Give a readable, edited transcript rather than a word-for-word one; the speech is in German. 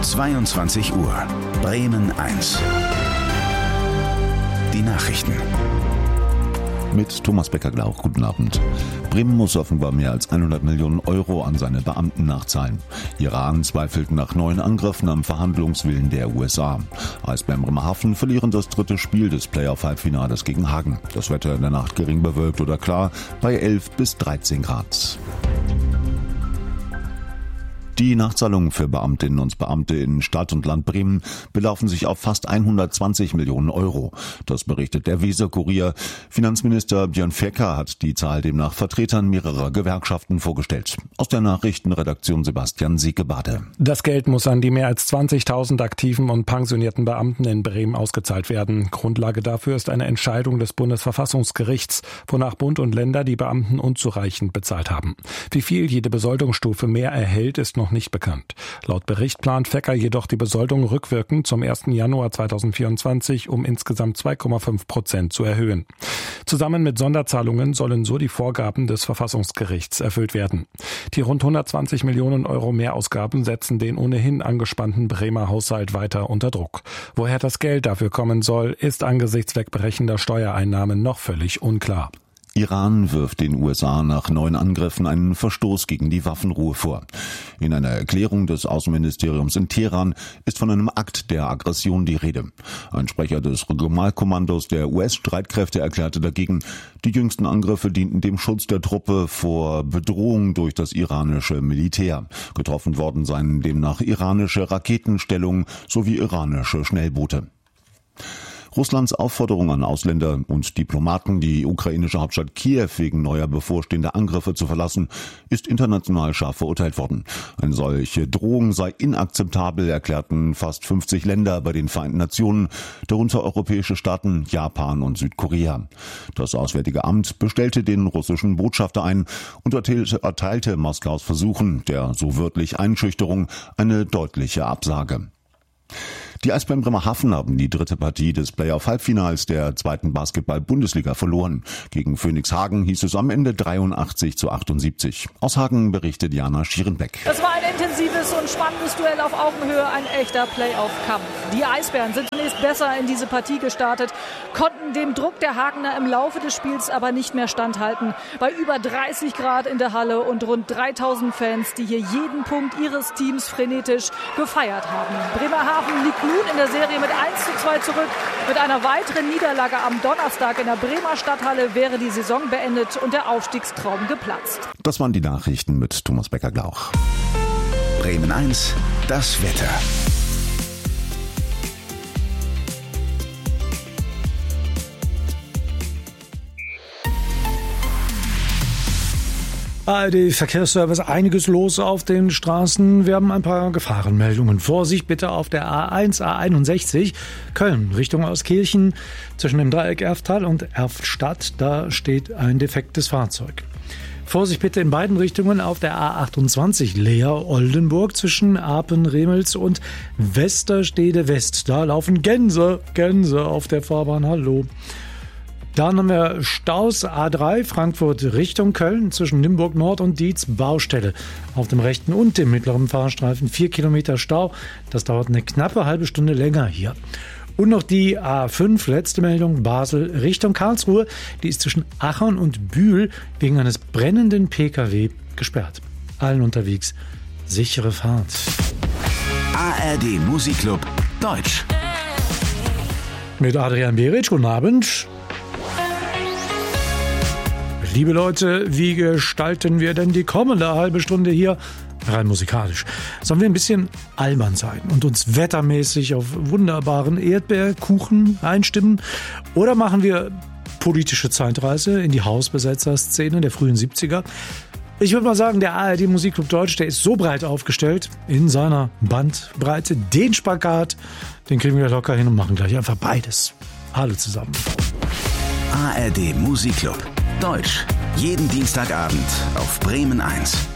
22 Uhr. Bremen 1. Die Nachrichten. Mit Thomas Becker-Glauch, guten Abend. Bremen muss offenbar mehr als 100 Millionen Euro an seine Beamten nachzahlen. Iran zweifelt nach neuen Angriffen am Verhandlungswillen der USA. Eisbären Bremerhaven verlieren das dritte Spiel des Playoff-Halbfinales gegen Hagen. Das Wetter in der Nacht gering bewölkt oder klar bei 11 bis 13 Grad. Die Nachzahlungen für Beamtinnen und Beamte in Stadt und Land Bremen belaufen sich auf fast 120 Millionen Euro. Das berichtet der Weser-Kurier. Finanzminister Björn Fecker hat die Zahl demnach Vertretern mehrerer Gewerkschaften vorgestellt. Aus der Nachrichtenredaktion Sebastian Siekebade. Das Geld muss an die mehr als 20.000 aktiven und pensionierten Beamten in Bremen ausgezahlt werden. Grundlage dafür ist eine Entscheidung des Bundesverfassungsgerichts, wonach Bund und Länder die Beamten unzureichend bezahlt haben. Wie viel jede Besoldungsstufe mehr erhält, ist noch nicht bekannt. Laut Bericht plant Fecker jedoch die Besoldung rückwirkend zum 1. Januar 2024 um insgesamt 2,5% zu erhöhen. Zusammen mit Sonderzahlungen sollen so die Vorgaben des Verfassungsgerichts erfüllt werden. Die rund 120 Millionen Euro Mehrausgaben setzen den ohnehin angespannten Bremer Haushalt weiter unter Druck. Woher das Geld dafür kommen soll, ist angesichts wegbrechender Steuereinnahmen noch völlig unklar. Iran wirft den USA nach neuen Angriffen einen Verstoß gegen die Waffenruhe vor. In einer Erklärung des Außenministeriums in Teheran ist von einem Akt der Aggression die Rede. Ein Sprecher des Regionalkommandos der US-Streitkräfte erklärte dagegen, die jüngsten Angriffe dienten dem Schutz der Truppe vor Bedrohung durch das iranische Militär. Getroffen worden seien demnach iranische Raketenstellungen sowie iranische Schnellboote. Russlands Aufforderung an Ausländer und Diplomaten, die ukrainische Hauptstadt Kiew wegen neuer bevorstehender Angriffe zu verlassen, ist international scharf verurteilt worden. Eine solche Drohung sei inakzeptabel, erklärten fast 50 Länder bei den Vereinten Nationen, darunter europäische Staaten, Japan und Südkorea. Das Auswärtige Amt bestellte den russischen Botschafter ein und erteilte Moskaus Versuchen der so wörtlich Einschüchterung eine deutliche Absage. Die Eisbären Bremerhaven haben die dritte Partie des Playoff-Halbfinals der zweiten Basketball-Bundesliga verloren. Gegen Phoenix Hagen hieß es am Ende 83-78. Aus Hagen berichtet Jana Schierenbeck. Es war ein intensives und spannendes Duell auf Augenhöhe, ein echter Playoff-Kampf. Die Eisbären sind zunächst besser in diese Partie gestartet, konnten dem Druck der Hagener im Laufe des Spiels aber nicht mehr standhalten. Bei über 30 Grad in der Halle und rund 3000 Fans, die hier jeden Punkt ihres Teams frenetisch gefeiert haben. Bremerhaven liegt nun in der Serie mit 1:2 zurück. Mit einer weiteren Niederlage am Donnerstag in der Bremer Stadthalle wäre die Saison beendet und der Aufstiegstraum geplatzt. Das waren die Nachrichten mit Thomas Becker-Glauch. Bremen 1, das Wetter. ARD Verkehrsservice, einiges los auf den Straßen. Wir haben ein paar Gefahrenmeldungen. Vorsicht bitte auf der A1, A61, Köln, Richtung Euskirchen, zwischen dem Dreieck Erftal und Erftstadt. Da steht ein defektes Fahrzeug. Vorsicht bitte in beiden Richtungen auf der A28 Leer-Oldenburg zwischen Apen-Remels und Westerstede West. Da laufen Gänse auf der Fahrbahn. Hallo. Dann haben wir Staus A3 Frankfurt Richtung Köln zwischen Nimburg Nord und Dietz Baustelle. Auf dem rechten und dem mittleren Fahrstreifen 4 Kilometer Stau. Das dauert eine knappe halbe Stunde länger hier. Und noch die A5, letzte Meldung, Basel Richtung Karlsruhe. Die ist zwischen Achern und Bühl wegen eines brennenden Pkw gesperrt. Allen unterwegs sichere Fahrt. ARD Musikclub Deutsch. Mit Adrian Beric, guten Abend. Liebe Leute, wie gestalten wir denn die kommende halbe Stunde hier? Rein musikalisch. Sollen wir ein bisschen albern sein und uns wettermäßig auf wunderbaren Erdbeerkuchen einstimmen? Oder machen wir politische Zeitreise in die Hausbesetzer-Szene der frühen 70er? Ich würde mal sagen, der ARD Musikclub Deutsch, der ist so breit aufgestellt in seiner Bandbreite. Den Spagat, den kriegen wir locker hin und machen gleich einfach beides. Alle zusammen. ARD Musikclub Deutsch. Jeden Dienstagabend auf Bremen 1.